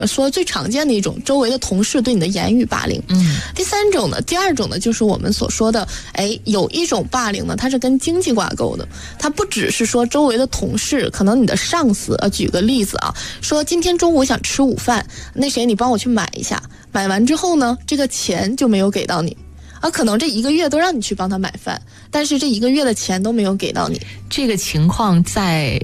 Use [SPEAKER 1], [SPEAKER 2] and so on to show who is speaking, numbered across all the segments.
[SPEAKER 1] 说最常见的一种，周围的同事对你的言语霸凌。第二种呢，就是我们所说的，有一种霸凌呢，它是跟经济挂钩的，它不只是说周围的同事，可能你的上司，举个例子啊，说今天中午想吃午饭，那谁你帮我去买一下，买完之后呢，这个钱就没有给到你。可能这1个月都让你去帮他买饭，但是这1个月的钱都没有给到你。
[SPEAKER 2] 这个情况在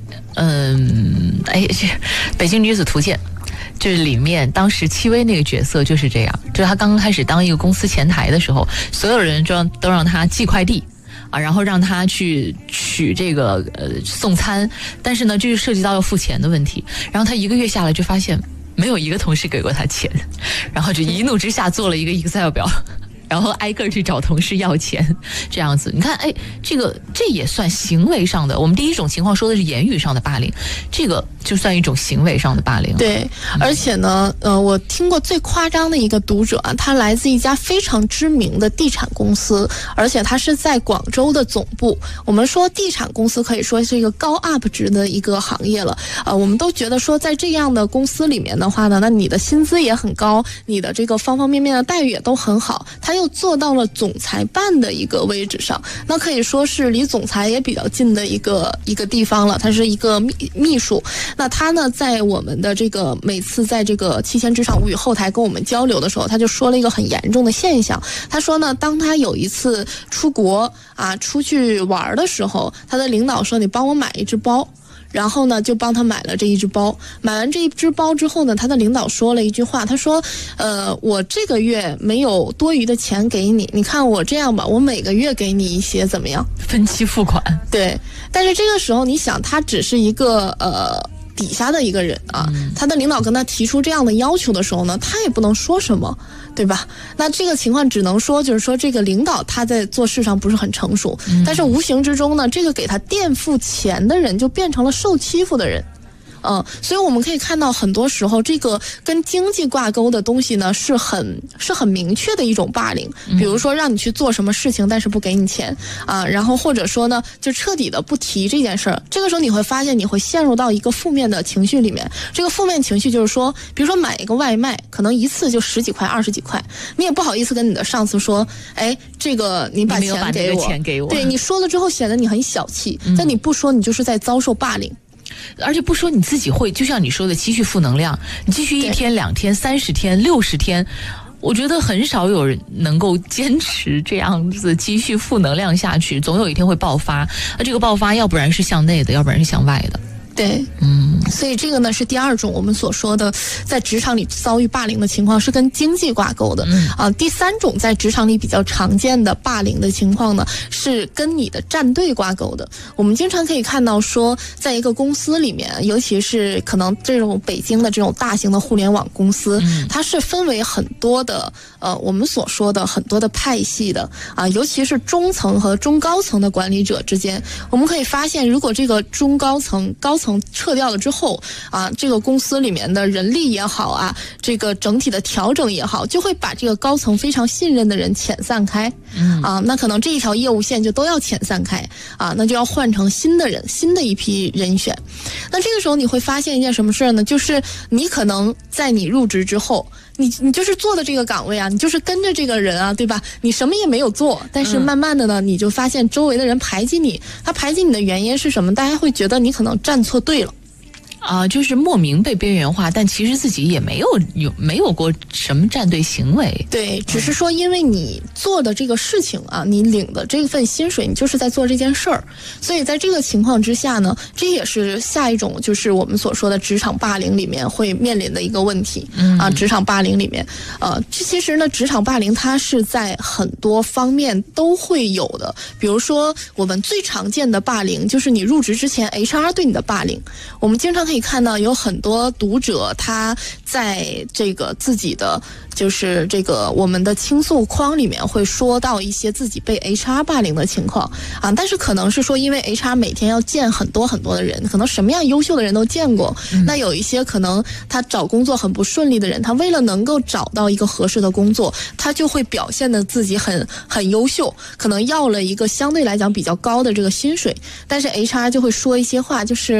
[SPEAKER 2] 北京女子图鉴就是里面当时戚薇那个角色就是这样，就是她刚刚开始当一个公司前台的时候，所有人都让她寄快递然后让她去取这个送餐，但是呢这就涉及到要付钱的问题，然后她1个月下来就发现没有一个同事给过她钱，然后就一怒之下做了一个 Excel 表，然后挨个去找同事要钱，这样子。你看，这也算行为上的。我们第一种情况说的是言语上的霸凌，这个就算一种行为上的霸凌。
[SPEAKER 1] 对，而且呢，我听过最夸张的一个读者他来自一家非常知名的地产公司，而且他是在广州的总部。我们说地产公司可以说是一个高 up 值的一个行业了，我们都觉得说在这样的公司里面的话呢，那你的薪资也很高，你的这个方方面面的待遇也都很好，他又做到了总裁办的一个位置上，那可以说是离总裁也比较近的一个地方了。他是一个秘书，那他呢在我们的这个每次在这个七千职场物语后台跟我们交流的时候，他就说了一个很严重的现象。他说呢，当他有一次出国出去玩的时候，他的领导说你帮我买一只包，然后呢就帮他买了这一只包。买完这一只包之后呢，他的领导说了一句话，他说我这个月没有多余的钱给你，你看我这样吧，我每个月给你一些，怎么样？
[SPEAKER 2] 分期付款。
[SPEAKER 1] 对，但是这个时候你想，他只是一个底下的一个人他的领导跟他提出这样的要求的时候呢，他也不能说什么，对吧？那这个情况只能说就是说这个领导他在做事上不是很成熟，但是无形之中呢，这个给他垫付钱的人就变成了受欺负的人。所以我们可以看到很多时候这个跟经济挂钩的东西呢是很明确的一种霸凌，比如说让你去做什么事情但是不给你钱然后或者说呢就彻底的不提这件事儿。这个时候你会发现你会陷入到一个负面的情绪里面，这个负面情绪就是说，比如说买一个外卖可能一次就10几块20几块，你也不好意思跟你的上司说这个你把钱给我，对，你说了之后显得你很小气，但你不说你就是在遭受霸凌。
[SPEAKER 2] 而且不说你自己会，就像你说的积蓄负能量，你继续1天2天30天60天，我觉得很少有人能够坚持这样子积蓄负能量下去，总有一天会爆发。那这个爆发要不然是向内的，要不然是向外的。
[SPEAKER 1] 对，所以这个呢是第二种我们所说的在职场里遭遇霸凌的情况，是跟经济挂钩的。第三种在职场里比较常见的霸凌的情况呢，是跟你的战队挂钩的。我们经常可以看到说，在一个公司里面，尤其是可能这种北京的这种大型的互联网公司，它是分为很多的我们所说的很多的派系的尤其是中层和中高层的管理者之间，我们可以发现，如果这个中高层撤掉了之后这个公司里面的人力也好这个整体的调整也好，就会把这个高层非常信任的人遣散开那可能这一条业务线就都要遣散开那就要换成新的人，新的一批人选。那这个时候你会发现一件什么事呢？就是你可能在你入职之后，你就是做的这个岗位你就是跟着这个人对吧？你什么也没有做，但是慢慢的呢，你就发现周围的人排挤你。他排挤你的原因是什么？大家会觉得你可能站错队了。
[SPEAKER 2] 就是莫名被边缘化，但其实自己也没有过什么站队行为。
[SPEAKER 1] 对，只是说因为你做的这个事情你领的这份薪水，你就是在做这件事儿，所以在这个情况之下呢，这也是下一种就是我们所说的职场霸凌里面会面临的一个问题职场霸凌里面其实呢，职场霸凌它是在很多方面都会有的。比如说我们最常见的霸凌就是你入职之前 HR 对你的霸凌。我们经常可以看到有很多读者他在这个自己的就是这个我们的倾诉框里面会说到一些自己被 HR 霸凌的情况但是可能是说因为 HR 每天要见很多很多的人，可能什么样优秀的人都见过那有一些可能他找工作很不顺利的人，他为了能够找到一个合适的工作，他就会表现得自己很优秀，可能要了一个相对来讲比较高的这个薪水，但是 HR 就会说一些话，就是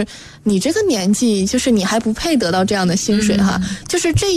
[SPEAKER 1] 你这个年纪就是你还不配得到这样的薪水哈，就是这